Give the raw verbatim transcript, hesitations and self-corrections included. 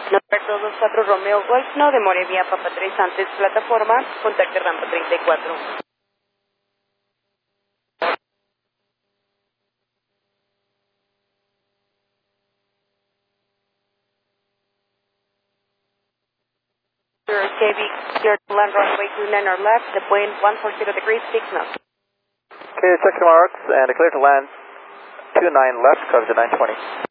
Norberto dos cuatro Romeo Golf, no demore vía Papa tres antes plataforma, contacte rampa treinta y cuatro. K B, your land runway two nine or left, the wind one forty degrees, six knots. Okay, check the marks and clear to land two nine left, comes to nine twenty.